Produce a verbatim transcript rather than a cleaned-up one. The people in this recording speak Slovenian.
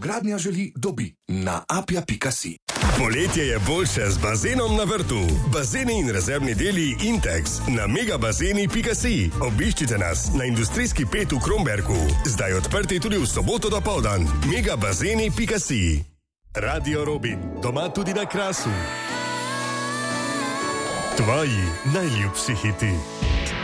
Novogradnja želi, dobi na apja pika si. Poletje je boljše z bazenom na vrtu. Bazeni in rezervni deli Intex na megabazeni pika si. Obiščite nas na industrijski pet v Kromberku. Zdaj odprti tudi v soboto dopoldan. megabazeni pika si. Radio Robin, doma tudi na Krasu. Tvoji najljubši hiti.